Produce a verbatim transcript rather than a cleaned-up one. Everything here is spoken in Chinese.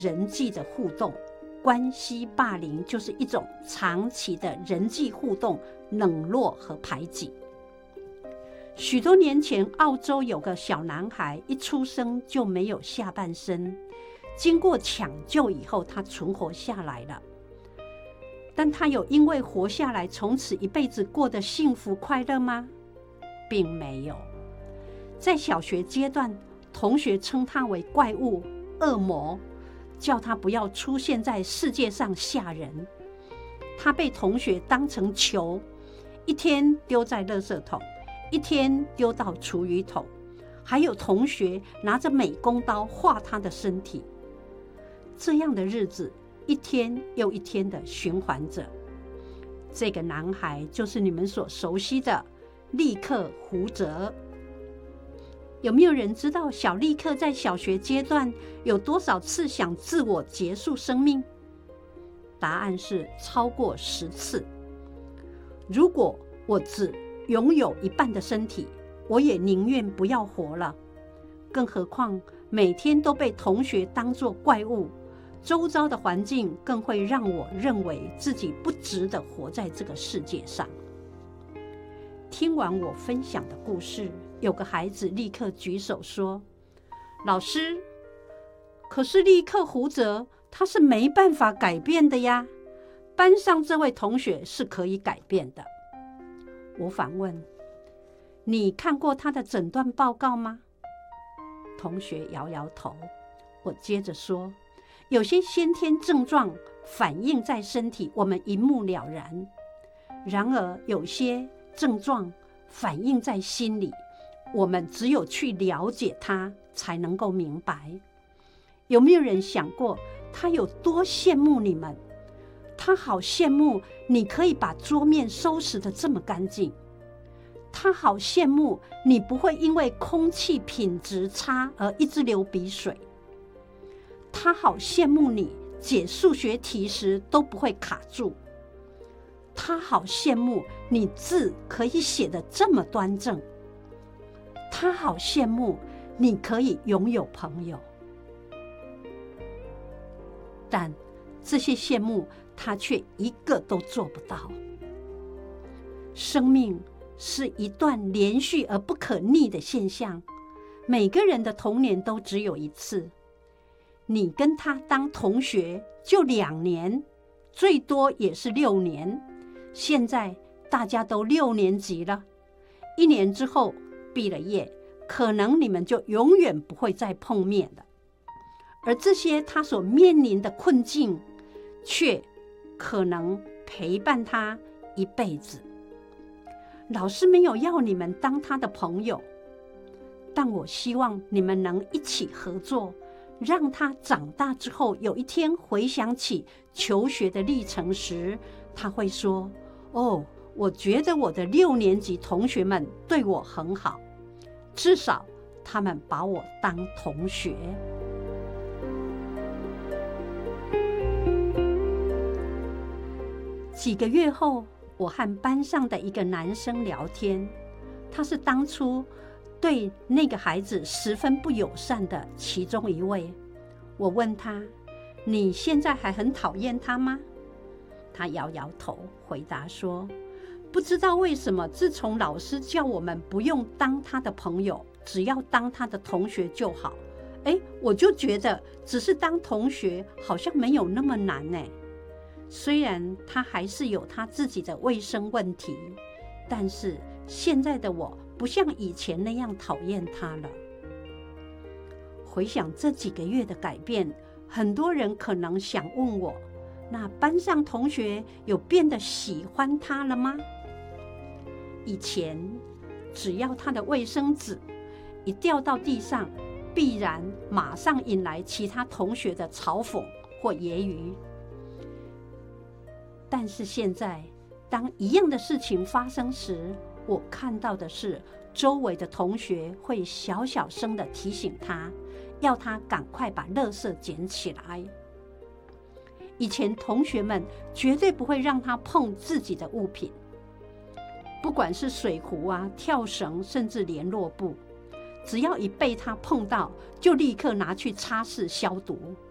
人际的互动。关系霸凌就是一种长期的人际互动冷落和排挤。许多年前，澳洲有个小男孩一出生就没有下半身，经过抢救以后，他存活下来了。但他有因为活下来，从此一辈子过得幸福快乐吗？并没有。在小学阶段，同学称他为怪物、恶魔，叫他不要出现在世界上吓人。他被同学当成球，一天丢在垃圾桶，一天丢到厨余桶，还有同学拿着美工刀划他的身体。这样的日子一天又一天的循环着。这个男孩就是你们所熟悉的利克胡泽。有没有人知道小利克在小学阶段有多少次想自我结束生命？答案是超过十次。如果我只拥有一半的身体，我也宁愿不要活了。更何况每天都被同学当作怪物，周遭的环境更会让我认为自己不值得活在这个世界上。听完我分享的故事，有个孩子立刻举手说：老师，可是利克胡泽他是没办法改变的呀，班上这位同学是可以改变的。我反问：你看过他的诊断报告吗？同学摇摇头。我接着说：有些先天症状反映在身体，我们一目了然；然而有些症状反映在心里，我们只有去了解它，才能够明白。有没有人想过，他有多羡慕你们？他好羡慕你可以把桌面收拾得这么干净，他好羡慕你不会因为空气品质差而一直流鼻水，他好羡慕你解数学题时都不会卡住，他好羡慕你字可以写得这么端正，他好羡慕你可以拥有朋友。但这些羡慕他却一个都做不到。生命是一段连续而不可逆的现象，每个人的童年都只有一次。你跟他当同学就两年，最多也是六年。现在大家都六年级了，一年之后毕了业，可能你们就永远不会再碰面了。而这些他所面临的困境，却可能陪伴他一辈子。老师没有要你们当他的朋友，但我希望你们能一起合作，让他长大之后有一天回想起求学的历程时，他会说：哦，我觉得我的六年级同学们对我很好，至少他们把我当同学。几个月后，我和班上的一个男生聊天，他是当初对那个孩子十分不友善的其中一位。我问他：你现在还很讨厌他吗？他摇摇头，回答说：不知道为什么，自从老师叫我们不用当他的朋友，只要当他的同学就好，哎，我就觉得只是当同学好像没有那么难呢。虽然他还是有他自己的卫生问题，但是现在的我不像以前那样讨厌他了。回想这几个月的改变，很多人可能想问我，那班上同学有变得喜欢他了吗？以前只要他的卫生纸一掉到地上，必然马上引来其他同学的嘲讽或揶揄。但是现在，当一样的事情发生时，我看到的是周围的同学会小小声地提醒他，要他赶快把垃圾捡起来。以前同学们绝对不会让他碰自己的物品，不管是水壶啊、跳绳，甚至联络簿，只要一被他碰到，就立刻拿去擦拭消毒。